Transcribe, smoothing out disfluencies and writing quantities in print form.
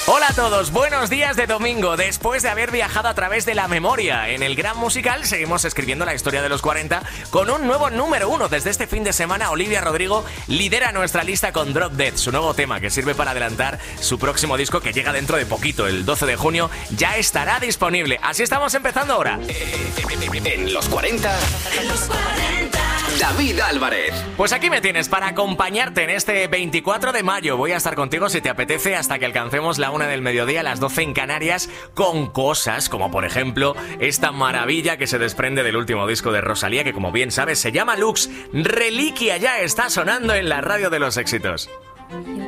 Hola a todos, buenos días de domingo. Después de haber viajado a través de la memoria en el Gran Musical, seguimos escribiendo la historia de los 40 con un nuevo número 1. Desde este fin de semana, Olivia Rodrigo lidera nuestra lista con Drop Dead, su nuevo tema que sirve para adelantar su próximo disco que llega dentro de poquito, el 12 de junio, ya estará disponible. Así estamos empezando ahora. En los 40, David Álvarez. Pues aquí me tienes para acompañarte en este 24 de mayo. Voy a estar contigo si te apetece hasta que alcancemos la 1 del mediodía, las 12 en Canarias, con cosas como por ejemplo esta maravilla que se desprende del último disco de Rosalía, que como bien sabes se llama Lux. Reliquia ya está sonando en la radio de los éxitos.